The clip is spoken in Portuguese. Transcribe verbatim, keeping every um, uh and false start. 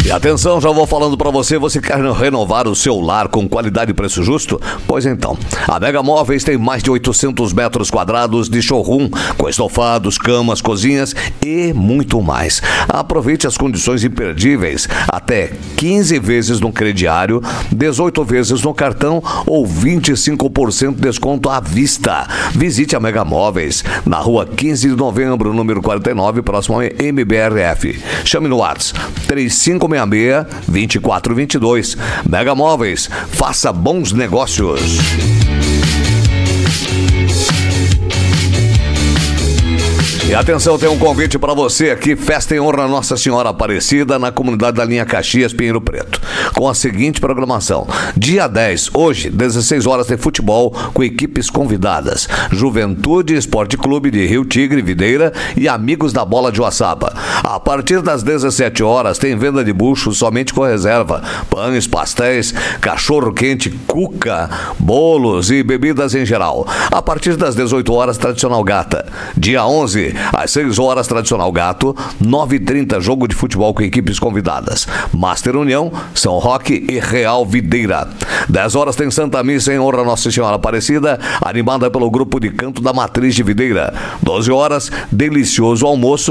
E atenção, já vou falando pra você, você quer renovar o seu lar com qualidade e preço justo? Pois então, a Mega Móveis tem mais de oitocentos metros quadrados de showroom, com estofados, camas, cozinhas e muito mais. Aproveite as condições imperdíveis, até quinze vezes no crediário, dezoito vezes no cartão ou vinte e cinco por cento de desconto à vista. Visite a Mega Móveis, na rua quinze de novembro, número quarenta e nove, próximo ao M B R F. Chame no WhatsApp três cinco seis seis, dois quatro dois dois. Mega Móveis, faça bons negócios. E atenção, tem um convite para você aqui, festa em honra a Nossa Senhora Aparecida, na comunidade da linha Caxias, Pinheiro Preto, com a seguinte programação: dia dez, hoje, dezesseis horas, tem futebol com equipes convidadas, Juventude Esporte Clube de Rio Tigre, Videira e Amigos da Bola de Uaçaba. A partir das dezessete horas, tem venda de bucho somente com reserva, pães, pastéis, cachorro quente, cuca, bolos e bebidas em geral. A partir das dezoito horas, tradicional gata. Dia onze, às seis horas, tradicional gato. Nove e trinta, jogo de futebol com equipes convidadas, Master União, São Roque e Real Videira. dez horas tem Santa Missa em honra a Nossa Senhora Aparecida, animada pelo grupo de canto da Matriz de Videira. doze horas, delicioso almoço